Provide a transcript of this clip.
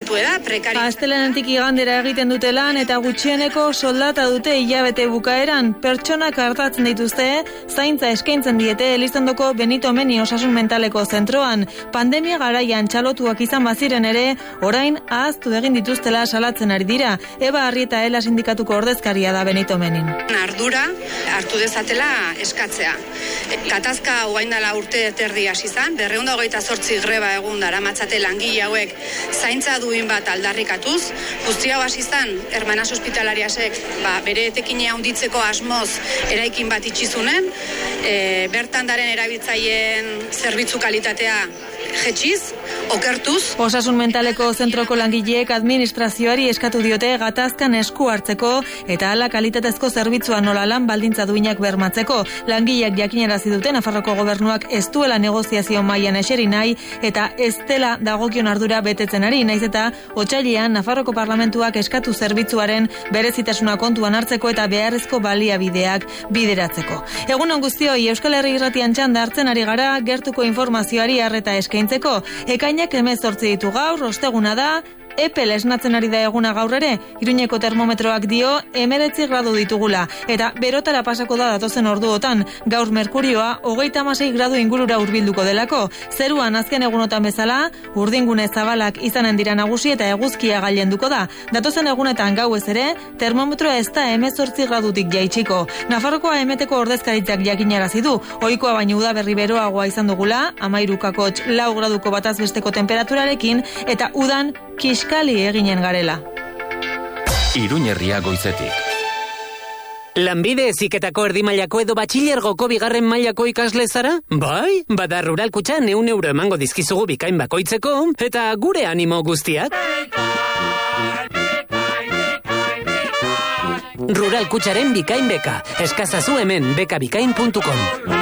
da, Astelehenetik igandera egiten dute lan eta gutxieneko soldata dute hilabete bukaeran. Pertsonak artatzen dituzte, zaintza eskaintzen diete Elizondoko Benito Meni osasun mentaleko zentroan. Pandemia garaian txalotuak izan baziren ere, orain ahaztu egin dituztela salatzen ari dira. Eba Arrieta Ela sindikatuko ordezkaria da Benito Menin. Ardura hartu dezatela eskatzea. Gatazka oaindala urte terdi hasi izan, 228 greba egun daramatzate langile hauek zaintza duin bat aldarrikatuz, guzti hau hasi izan Hermanas Hospitalariasek bere etekina handitzeko asmoz eraikin bat itxizunen, bertan daren erabiltzaileen zerbitzu kalitatea jetxiz, okertuz. Osasun mentaleko zentroko langileek administrazioari eskatu diote gatazkan esku hartzeko eta hala kalitatezko zerbitzua nola lan baldintza duinak bermatzeko. Langileak jakinarazi dute Nafarroko gobernuak ez duela negoziazio mailan eseri nahi eta ez dela dagokion ardura betetzen ari, naiz eta otsailean Nafarroko parlamentuak eskatu zerbitzuaren berezitasuna kontuan hartzeko eta beharrezko baliabideak bideratzeko. Egunon guztioi, Euskal Herri Irratian txanda hartzen ari gara gertuko informazioari arreta eskaintzeko. Ekainak 18 ditu gaur, osteguna da, epel esnatzen ari da eguna gaur ere, Iruñeko termometroak dio 19 gradu ditugula, eta berotara pasako da datozen orduotan, gaur merkurioa 36 gradu ingurura hurbilduko delako. Zeruan azken egunotan bezala, urdingune zabalak izanen dira nagusi eta eguzkia gailenduko da. Datozen egunetan gauez ere, termometroa ez da 18 gradutik jaitsiko. Nafarrokoa emeteko ordezkaritzak jakinarazi du, ohikoa baino udaberri beroagoa izan dugula, 13,4 graduko batazbesteko temperaturarekin, eta udan kiskali eginen garela. Iruñerria goizetik. Lanbide heziketako erdimailako edo batxilergoko 2. mailako ikasle zara? Bai, bada Rural Kutxa 100 euro emango dizkizugu bikain bakoitzeko, eta gure animo guztiak. Rural Kutxaren bikain beka. Eskazazu hemen bekabikain.com.